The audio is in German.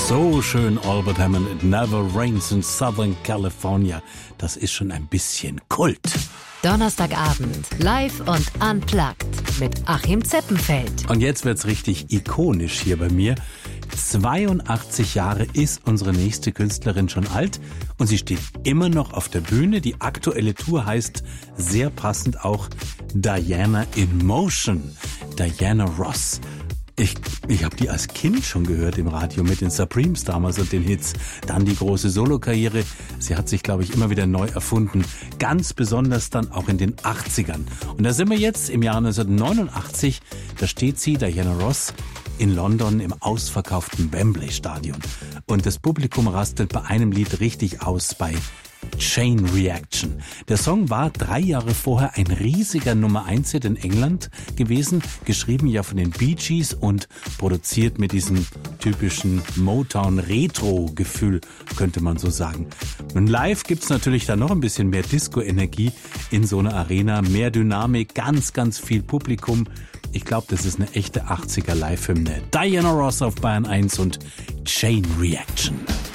So schön, Albert Hammond. It never rains in Southern California. Das ist schon ein bisschen Kult. Donnerstagabend, live und unplugged mit Achim Zeppenfeld. Und jetzt wird's richtig ikonisch hier bei mir. 82 Jahre ist unsere nächste Künstlerin schon alt und sie steht immer noch auf der Bühne. Die aktuelle Tour heißt sehr passend auch Diana in Motion. Diana Ross. Ich habe die als Kind schon gehört im Radio mit den Supremes damals und den Hits. Dann die große Solokarriere. Sie hat sich, glaube ich, immer wieder neu erfunden. Ganz besonders dann auch in den 80ern. Und da sind wir jetzt im Jahr 1989. Da steht sie, Diana Ross, in London im ausverkauften Wembley-Stadion. Und das Publikum rastet bei einem Lied richtig aus, bei Chain Reaction. Der Song war 3 Jahre vorher ein riesiger Nummer-1-Hit in England gewesen, geschrieben ja von den Bee Gees und produziert mit diesem typischen Motown-Retro-Gefühl, könnte man so sagen. Und live gibt's natürlich da noch ein bisschen mehr Disco-Energie in so einer Arena, mehr Dynamik, ganz, ganz viel Publikum. Ich glaube, das ist eine echte 80er Live-Hymne. Diana Ross auf Bayern 1 und Chain Reaction.